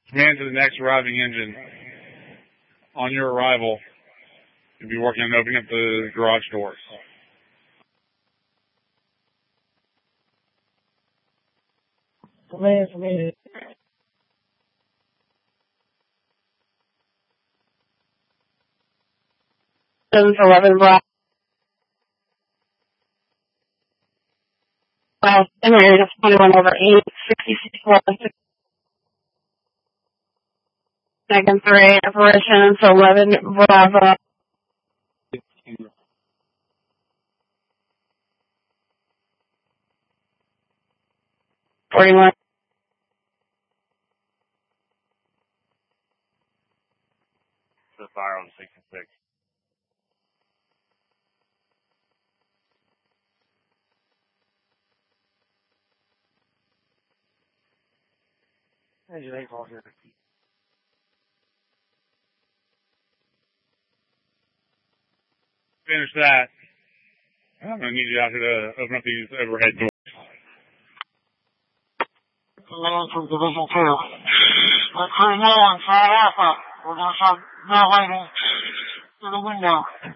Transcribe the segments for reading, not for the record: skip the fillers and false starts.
Command to the next arriving engine. On your arrival, you'll be working on opening up the garage doors. Command. 711 Bravo. Emirates 21 over 8, 66 second 3, operations 11 Bravo. 41. The fire on 66. Engine 8 call here. Finish that. I'm going to need you out here to open up these overhead doors. Command from Division 2. We're crew now on side Alpha. We're going to start ventilating through the window.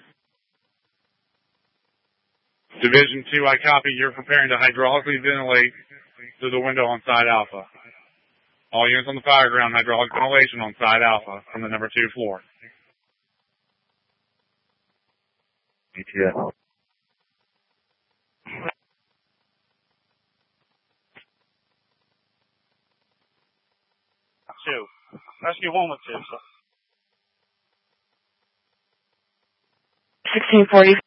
Division 2, I copy. You're preparing to hydraulically ventilate through the window on side Alpha. All units on the fire ground, hydraulic ventilation on side Alpha from the number 2 floor. ETA. Two. Rescue 1 with 2. 1640.